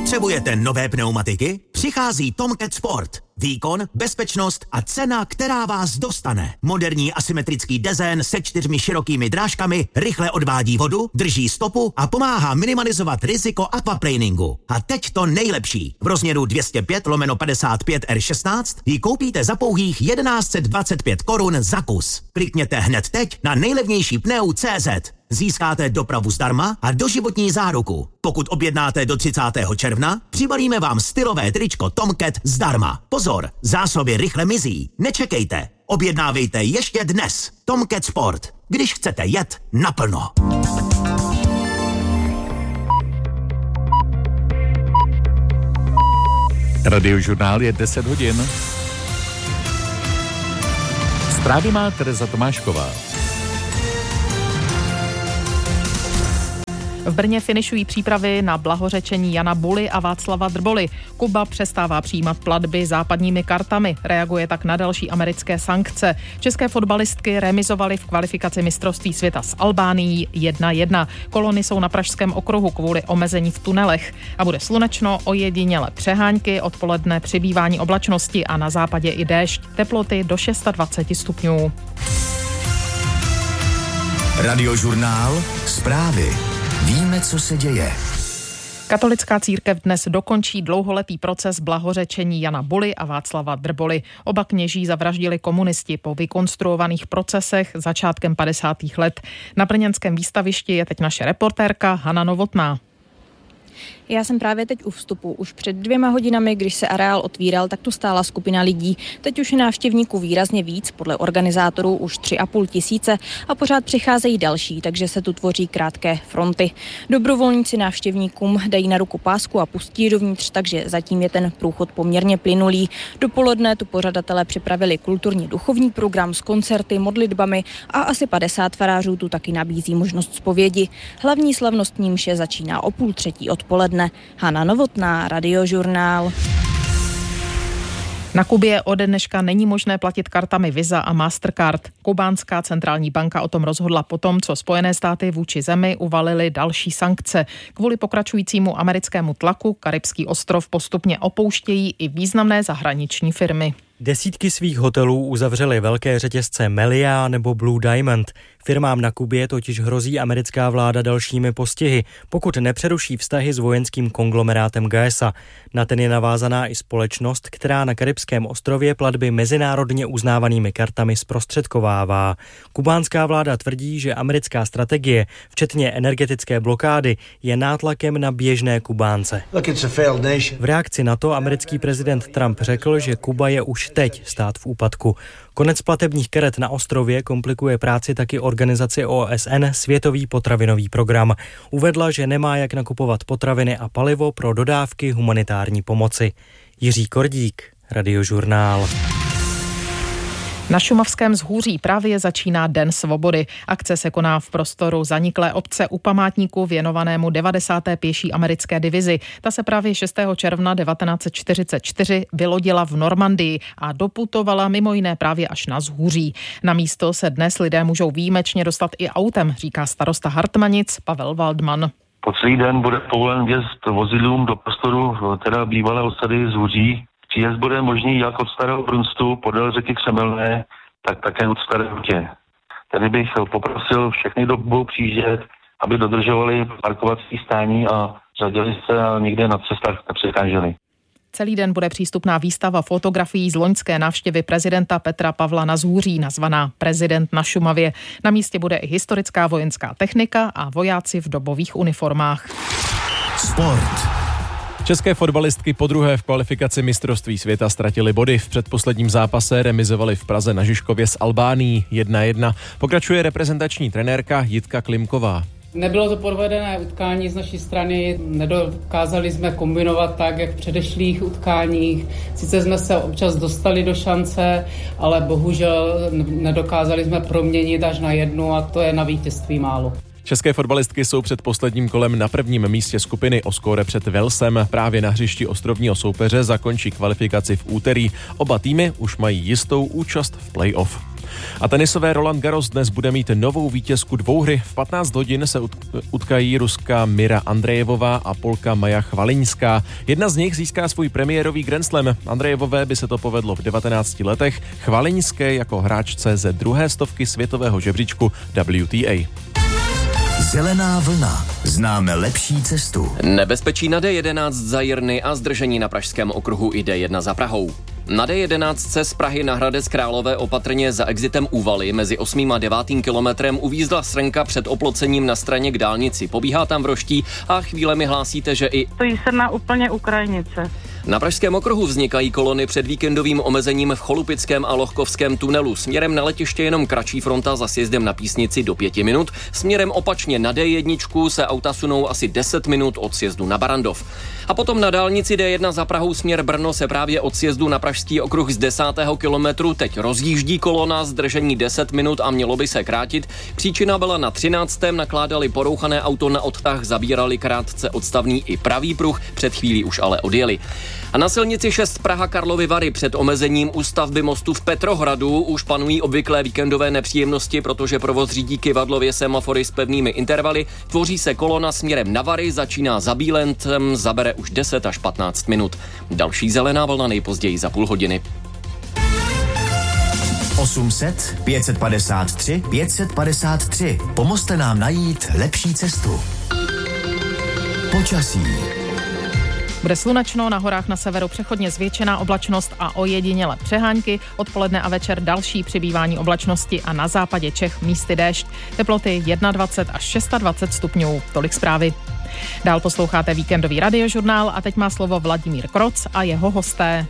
Potřebujete nové pneumatiky? Přichází Tomcat Sport. Výkon, bezpečnost a cena, která vás dostane. Moderní asymetrický dezén se 4 širokými drážkami rychle odvádí vodu, drží stopu a pomáhá minimalizovat riziko aquaplaningu. A teď to nejlepší. V rozměru 205/55 R16 ji koupíte za pouhých 1125 korun za kus. Klikněte hned teď na nejlevnější pneu.cz. Získáte dopravu zdarma a doživotní záruku. Pokud objednáte do 30. června, přibalíme vám stylové tričko Tomcat zdarma. Pozor, zásoby rychle mizí. Nečekejte. Objednávejte ještě dnes. Tomcat Sport. Když chcete jet naplno. Radiožurnál je 10 hodin. Zprávy má Tereza Tomášková. V Brně finišují přípravy na blahořečení Jana Buly a Václava Drboly. Kuba přestává přijímat platby západními kartami. Reaguje tak na další americké sankce. České fotbalistky remizovaly v kvalifikaci mistrovství světa s Albánií 1-1. Kolony jsou na Pražském okruhu kvůli omezení v tunelech. A bude slunečno, ojediněle přehánky, odpoledne přibývání oblačnosti a na západě i déšť. Teploty do 26 stupňů. Radiožurnál, zprávy. Víme, co se děje. Katolická církev dnes dokončí dlouholetý proces blahořečení Jana Buly a Václava Drboly. Oba kněží zavraždili komunisti po vykonstruovaných procesech začátkem 50. let. Na brněnském výstavišti je teď naše reportérka Hana Novotná. Já jsem právě teď u vstupu. Už před 2 hodinami, když se areál otvíral, tak tu stála skupina lidí. Teď už je návštěvníků výrazně víc, podle organizátorů už 3,5 tisíce a pořád přicházejí další, takže se tu tvoří krátké fronty. Dobrovolníci návštěvníkům dají na ruku pásku a pustí dovnitř, takže zatím je ten průchod poměrně plynulý. Dopoledne tu pořadatelé připravili kulturně duchovní program s koncerty, modlitbami a asi 50 farářů tu taky nabízí možnost zpovědi. Hlavní slavnostní mše začíná o 2:30 odpoledne. Hana Novotná, Radiožurnál. Na Kubě ode dneška není možné platit kartami Visa a Mastercard. Kubánská centrální banka o tom rozhodla potom, co Spojené státy vůči zemi uvalily další sankce. Kvůli pokračujícímu americkému tlaku karibský ostrov postupně opouštějí i významné zahraniční firmy. Desítky svých hotelů uzavřely velké řetězce Melia nebo Blue Diamond. Firmám na Kubě totiž hrozí americká vláda dalšími postihy, pokud nepřeruší vztahy s vojenským konglomerátem GAESA. Na ten je navázaná i společnost, která na karibském ostrově platby mezinárodně uznávanými kartami zprostředkovává. Kubánská vláda tvrdí, že americká strategie, včetně energetické blokády, je nátlakem na běžné Kubánce. V reakci na to americký prezident Trump řekl, že Kuba je už teď stát v úpadku. Konec platebních karet na ostrově komplikuje práci taky organizaci OSN Světový potravinový program. Uvedla, že nemá jak nakupovat potraviny a palivo pro dodávky humanitární pomoci. Jiří Kordík, Radiožurnál. Na šumavském Zhůří právě začíná Den svobody. Akce se koná v prostoru zaniklé obce u památníku věnovanému 90. pěší americké divizi. Ta se právě 6. června 1944 vylodila v Normandii a doputovala mimo jiné právě až na Zhůří. Na místo se dnes lidé můžou výjimečně dostat i autem, říká starosta Hartmanic Pavel Waldman. Po celý den bude povolen vjezd vozidlům do prostoru teda bývalé osady Zhůří. Příjezd bude možný jak od Starého Brunstu podél řeky Křemelné, tak také od Staré Hutě. Tady bych poprosil všechny, kdo budou přijíždět, aby dodržovali parkovací stání a řadili se a nikde na cestách nepřekáželi. Celý den bude přístupná výstava fotografií z loňské návštěvy prezidenta Petra Pavla na Zhůří, nazvaná Prezident na Šumavě. Na místě bude i historická vojenská technika a vojáci v dobových uniformách. Sport. České fotbalistky podruhé v kvalifikaci mistrovství světa ztratily body. V předposledním zápase remizovali v Praze na Žižkově s Albánií 1-1. Pokračuje reprezentační trenérka Jitka Klimková. Nebylo to podvedené utkání z naší strany, nedokázali jsme kombinovat tak, jak v předešlých utkáních. Sice jsme se občas dostali do šance, ale bohužel nedokázali jsme proměnit až na 1 a to je na vítězství málo. České fotbalistky jsou před posledním kolem na prvním místě skupiny. O skóre před Walesem právě na hřišti ostrovního soupeře zakončí kvalifikaci v úterý. Oba týmy už mají jistou účast v play-off. A tenisové Roland Garros dnes bude mít novou vítězku dvouhry. V 15 hodin se utkají ruská Mira Andrejevová a Polka Maja Chvaliňská. Jedna z nich získá svůj premiérový Grand Slam. Andrejevové by se to povedlo v 19 letech, Chvaliňské jako hráčce ze druhé stovky světového žebříčku WTA. Zelená vlna. Známe lepší cestu. Nebezpečí na D11 za Jirny a zdržení na pražském okruhu i D1 za Prahou. Na D11 z Prahy na Hradec Králové opatrně za exitem Úvaly mezi 8. a 9. kilometrem uvízla srnka před oplocením na straně k dálnici. Pobíhá tam vroští a chvílemi hlásíte, že i stojí se na úplně u krajnice. Na pražském okruhu vznikají kolony před víkendovým omezením v Cholupickém a Lohkovském tunelu. Směrem na letiště jenom kratší fronta za sjezdem na Písnici do 5 minut. Směrem opačně na D1 se auta sunou asi 10 minut od sjezdu na Barandov. A potom na dálnici D1 za Prahou směr Brno se právě od sjezdu na pražský okruh z 10. kilometru teď rozjíždí kolona, zdržení 10 minut a mělo by se krátit. Příčina byla na 13. nakládali porouchané auto na odtah, zabírali krátce odstavný i pravý pruh, před chvílí už ale odjeli. A na silnici 6 Praha Karlovy Vary před omezením u stavby mostu v Petrohradu už panují obvyklé víkendové nepříjemnosti, protože provoz řídí kyvadlově semafory s pevnými intervaly. Tvoří se kolona směrem na Vary, začíná za Bílencem, zabere už 10 až 15 minut. Další zelená vlna nejpozději za půl hodiny. 800 553 553. Pomozte nám najít lepší cestu. Počasí. Bude slunečno, na horách na severu přechodně zvětšená oblačnost a ojedinělé přehánky. Odpoledne a večer další přibývání oblačnosti a na západě Čech místy déšť. Teploty 21 až 26 stupňů. Tolik zprávy. Dál posloucháte víkendový radiožurnál a teď má slovo Vladimír Kroc a jeho hosté.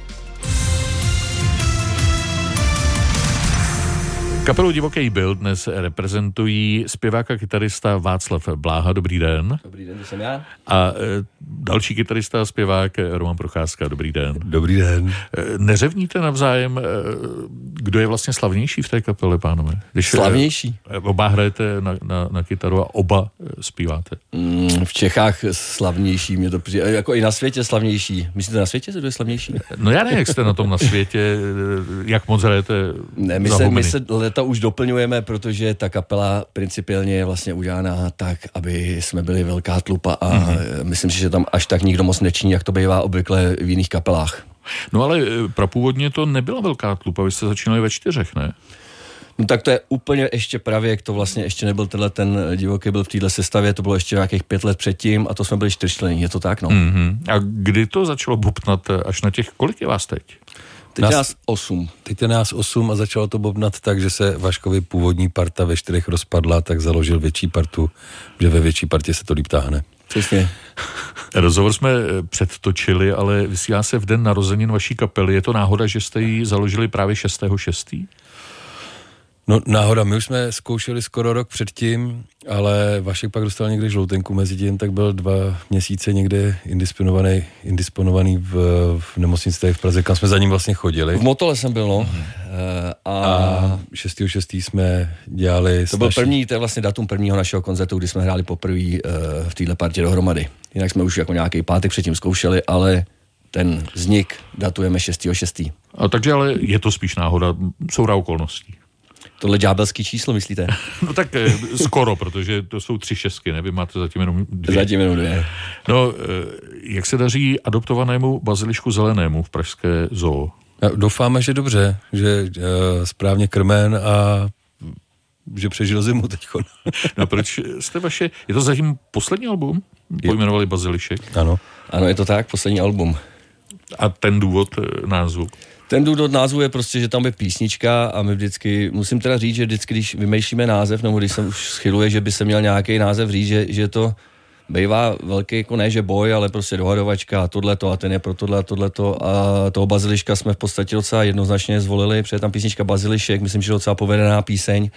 Kapelu Divoký Byl dnes reprezentují zpěvák a kytarista Václav Bláha. Dobrý den. Dobrý den, to jsem já. A další kytarista a zpěvák Roman Procházka. Dobrý den. Dobrý den. Neřevníte navzájem, kdo je vlastně slavnější v té kapele, pánové? Slavnější? Oba hrajete na kytaru a oba zpíváte. V Čechách slavnější, mě to přijde, jako i na světě slavnější. Myslíte na světě, kdo je slavnější? No já nevím, jak jste na tom na světě, jak moc hrajete. Ne, my se leta už doplňujeme, protože ta kapela principiálně je vlastně udělaná tak, aby jsme byli velká tlupa a myslím si, že tam až tak nikdo moc nečiní, jak to bývá obvykle v jiných kapelách. No ale prapůvodně to nebyla velká tlupa, vy jste začínali ve 4, ne? No tak to je úplně ještě pravěk, to vlastně ještě nebyl ten Divoký Byl v téhle sestavě, to bylo ještě nějakých 5 let předtím a to jsme byli 4členní, je to tak, no. A kdy to začalo bobtnat až na těch, kolik je vás teď? Teď je nás 8. Teď je nás 8 a začalo to bobnat tak, že se Vaškovi původní parta ve 4 rozpadla, tak založil větší partu, že ve větší partě se to líp táhne. Přesně. Rozhovor jsme předtočili, ale vysílá se v den narozenin vaší kapely. Je to náhoda, že jste ji založili právě 6.6.? No náhoda, my už jsme zkoušeli skoro rok předtím, ale Vašek pak dostal někde žloutenku mezi tím, tak byl 2 měsíce někde indisponovaný v nemocnici tady v Praze, kam jsme za ním vlastně první. V Motole jsem byl, no. A 6.6. jsme dělali... To byl první, to je vlastně datum prvního našeho koncertu, kdy jsme hráli poprvé v téhle partě dohromady. Jinak jsme už jako nějaký pátek předtím zkoušeli, ale ten vznik datujeme 6.6. A takže ale je to spíš náhoda, soura okolností. Tohle ďábelský číslo, myslíte? No tak skoro, protože to jsou 3 šestky, ne? Vy máte zatím jenom 2. Zatím jenom 2. No, jak se daří adoptovanému bazilišku zelenému v pražské zoo? Doufáme, že dobře, že správně krmen a že přežil zimu teďko. No proč jste je to zatím poslední album? Pojmenovali Bazilišek? Ano. Ano, je to tak, poslední album. A ten důvod názvu? Ten důvod názvu je prostě, že tam je písnička a my vždycky, musím teda říct, že vždycky, když vymýšlíme název, nebo když se už schyluje, že by se měl nějaký název říct, že to bývá velký, jako ne, že boj, ale prostě dohadovačka a tohleto a ten je pro tohle a tohleto a toho Baziliška jsme v podstatě docela jednoznačně zvolili, protože tam písnička Bazilišek, myslím, že docela povedená píseň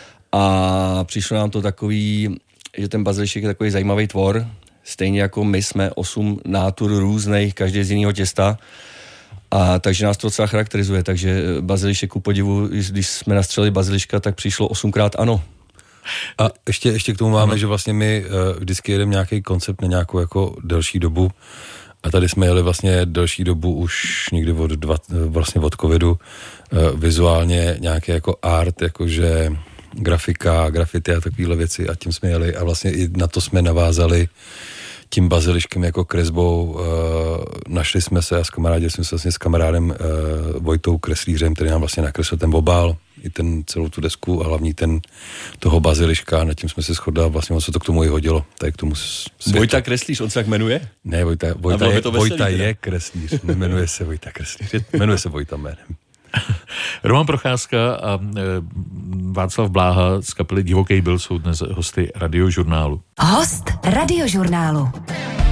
a přišlo nám to takový, že ten Bazilišek je takový zajímavý tvor, stejně jako my jsme 8 nátur různých, každý z jiného těsta. A takže nás to docela charakterizuje, takže Bazilišek ku podivu, když jsme nastřelili Baziliška, tak přišlo 8krát ano. A ještě k tomu máme, že vlastně my vždycky jedeme nějaký koncept na nějakou jako delší dobu A tady jsme jeli vlastně delší dobu už někdy od covidu vizuálně nějaký jako art, jakože grafika, grafity a takovéhle věci a tím jsme jeli a vlastně i na to jsme navázali tím baziliškem jako kresbou. Našli jsme se a jsme se vlastně s kamarádem Vojtou Kreslířem, který nám vlastně nakreslil ten obál, i celou tu desku a hlavní toho baziliška, nad tím jsme se shodli a vlastně on se to k tomu i hodilo. Tady k tomu Vojta Kreslíř, on se tak jmenuje? Ne, Vojta je Kreslíř, nemenuje se Vojta Kreslíř, jmenuje se Vojta jménem. Roman Procházka a Václav Bláha z kapely Divoký byl jsou dnes hosty Radiožurnálu. Host Radiožurnálu.